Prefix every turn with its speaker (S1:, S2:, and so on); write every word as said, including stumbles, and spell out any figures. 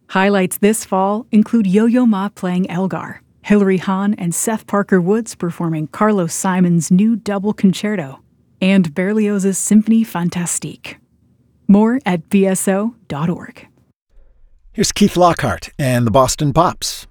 S1: Highlights this fall include Yo-Yo Ma playing Elgar, Hilary Hahn and Seth Parker Woods performing Carlos Simon's new double concerto, and Berlioz's Symphonie Fantastique. More at b s o dot org.
S2: Here's Keith Lockhart and the Boston Pops.